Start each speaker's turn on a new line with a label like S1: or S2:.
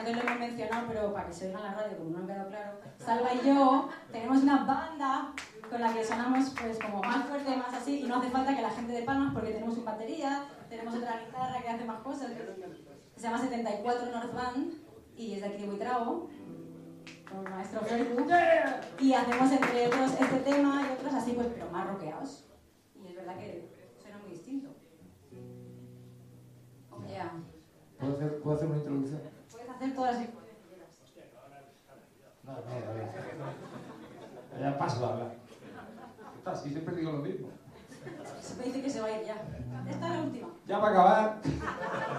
S1: antes lo hemos mencionado, pero para que se oiga en la radio, como no ha quedado claro, Salva y yo tenemos una banda con la que sonamos pues como más fuerte, más así, y no hace falta que la gente de palmas, porque tenemos una batería, tenemos otra guitarra que hace más cosas, se llama 74 North Band, y es de aquí de Buitrago, con el maestro Ferdu, y hacemos entre otros este tema y otros así, pues, pero más rockeados. Y es verdad que suena muy distinto. Yeah.
S2: ¿Puedo hacer una introducción?
S1: Puedes hacer todas las introducciones que quieras.
S2: No, ya paso a hablar. Si siempre digo lo mismo.
S1: Se me dice que se va a ir ya. Esta es la última.
S2: Ya para acabar,